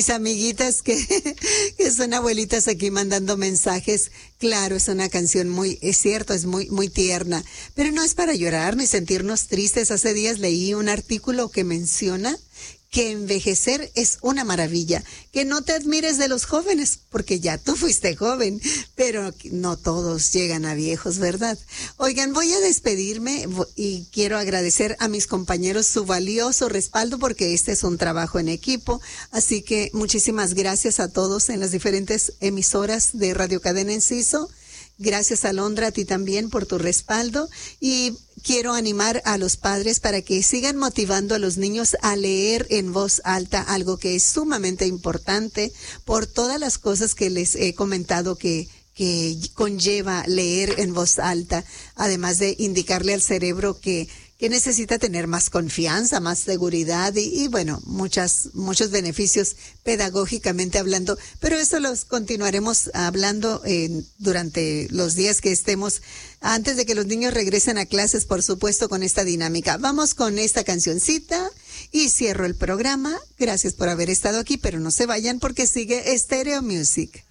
Mis amiguitas que son abuelitas aquí mandando mensajes. Claro, es una canción es cierto, es muy tierna, pero no es para llorar ni sentirnos tristes. Hace días leí un artículo que menciona que envejecer es una maravilla, que no te admires de los jóvenes, porque ya tú fuiste joven, pero no todos llegan a viejos, ¿verdad? Oigan, voy a despedirme y quiero agradecer a mis compañeros su valioso respaldo, porque este es un trabajo en equipo, así que muchísimas gracias a todos en las diferentes emisoras de Radio Cadena Enciso. Gracias, Alondra, a ti también por tu respaldo, y quiero animar a los padres para que sigan motivando a los niños a leer en voz alta, algo que es sumamente importante por todas las cosas que les he comentado que conlleva leer en voz alta, además de indicarle al cerebro que necesita tener más confianza, más seguridad y bueno, muchos beneficios pedagógicamente hablando, pero eso los continuaremos hablando durante los días que estemos, antes de que los niños regresen a clases, por supuesto, con esta dinámica. Vamos con esta cancioncita y cierro el programa. Gracias por haber estado aquí, pero no se vayan porque sigue Stereo Music.